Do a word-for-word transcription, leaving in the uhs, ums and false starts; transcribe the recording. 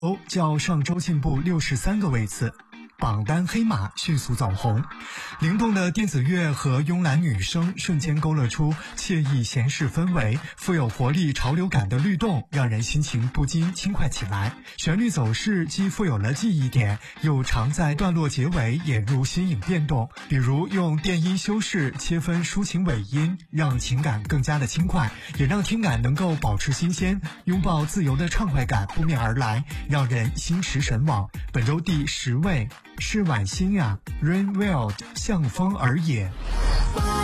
哦，较上周进步六十三个位次，榜单黑马迅速走红。灵动的电子乐和慵懒女声瞬间勾勒出惬意闲适氛围，富有活力潮流感的律动让人心情不禁轻快起来。旋律走势既富有了记忆点，又常在段落结尾引入新颖变动，比如用电音修饰切分抒情尾音，让情感更加的轻快，也让听感能够保持新鲜。拥抱自由的畅快感扑面而来，让人心驰神往。本周第十位是婉欣呀 Rain Wild 向风而野。